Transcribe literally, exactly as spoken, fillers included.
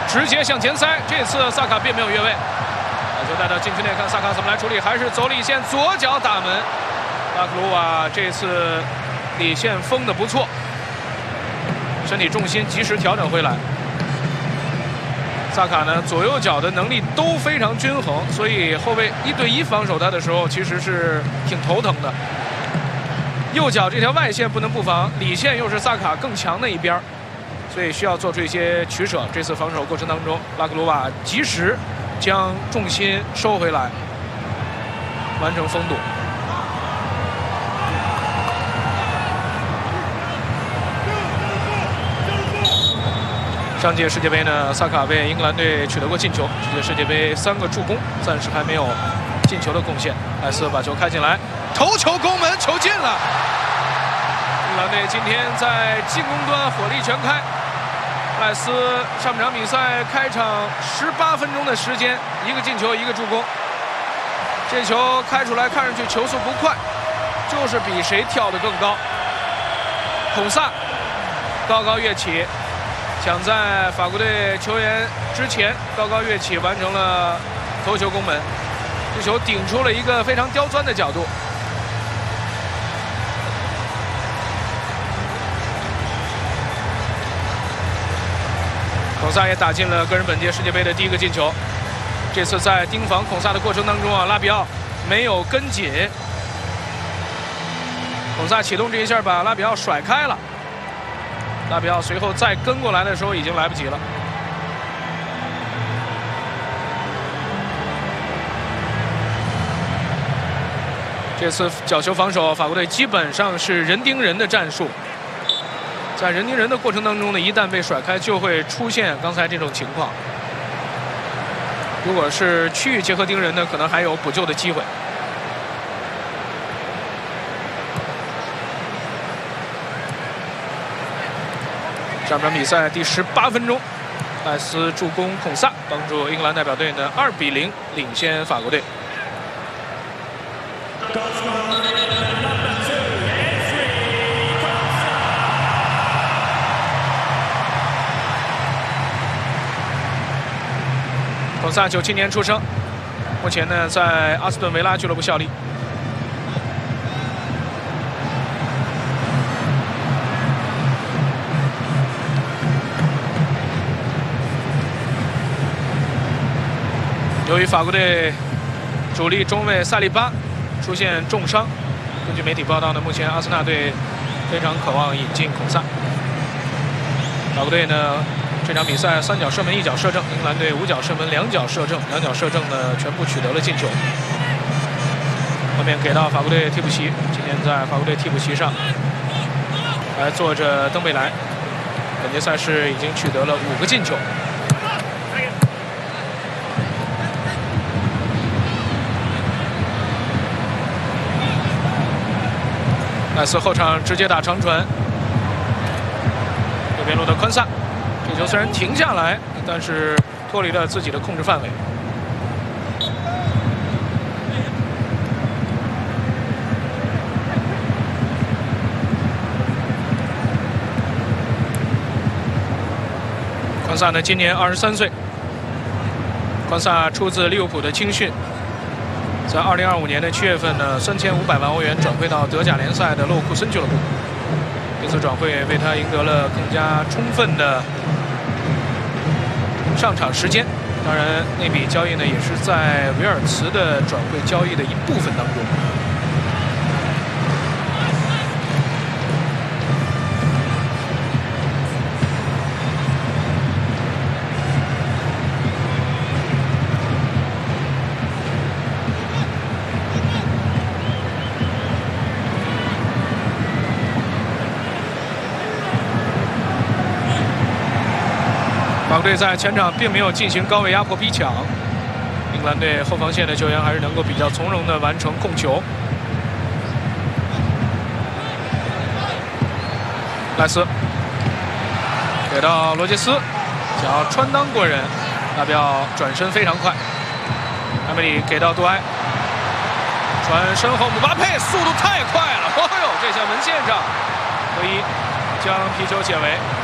直接向前塞。这次萨卡并没有越位，把球带到禁区内，看萨卡怎么来处理，还是走里线，左脚打门。拉克鲁瓦这次里线封得不错，身体重心及时调整回来。萨卡呢，左右脚的能力都非常均衡，所以后卫一对一防守他的时候，其实是挺头疼的。右脚这条外线不能不防，里线又是萨卡更强的一边，所以需要做出一些取舍。这次防守过程当中，拉克鲁瓦及时将重心收回来，完成封堵。上届世界杯呢，萨卡为英格兰队取得过进球。这届世界杯三个助攻，暂时还没有进球的贡献。赖斯把球开进来，头球攻门，球进了。英格兰队今天在进攻端火力全开。赖斯上半场比赛开场十八分钟的时间，一个进球，一个助攻。这球开出来，看上去球速不快，就是比谁跳得更高。孔萨高高跃起。抢在法国队球员之前高高跃起，完成了头球攻门。这球顶出了一个非常刁钻的角度。孔萨也打进了个人本届世界杯的第一个进球。这次在盯防孔萨的过程当中啊，拉比奥没有跟紧，孔萨启动这一下把拉比奥甩开了。拉比奥随后再跟过来的时候已经来不及了。这次角球防守，法国队基本上是人盯人的战术。在人盯人的过程当中呢，一旦被甩开，就会出现刚才这种情况。如果是区域结合盯人呢，可能还有补救的机会。上半场比赛第十八分钟，赖斯助攻孔萨，帮助英格兰代表队呢二比零领先法国队。孔萨九七年出生，目前呢在阿斯顿维拉俱乐部效力。由于法国队主力中卫萨利巴出现重伤，根据媒体报道呢，目前阿森纳队非常渴望引进孔萨。法国队呢这场比赛三脚射门一脚射正，英格兰队五脚射门两脚射正，两脚射正呢全部取得了进球。后面给到法国队替补席，今天在法国队替补席上来坐着登贝莱，本届赛事已经取得了五个进球。赖斯后场直接打长传，右边路的宽萨，这球虽然停下来，但是脱离了自己的控制范围。宽萨呢，今年二十三岁。宽萨出自利物浦的青训。在二零二五年的七月份呢，三千五百万欧元转会到德甲联赛的勒沃库森俱乐部。这次转会为他赢得了更加充分的上场时间。当然，那笔交易呢，也是在维尔茨的转会交易的一部分当中。法国队在前场并没有进行高位压迫逼抢，英格兰队后防线的球员还是能够比较从容地完成控球。赖斯给到罗杰斯，脚穿裆过人，拉比奥转身非常快。埃梅里给到杜埃，传身后姆巴佩速度太快了，哦呦，这下门线上可以将皮球解围。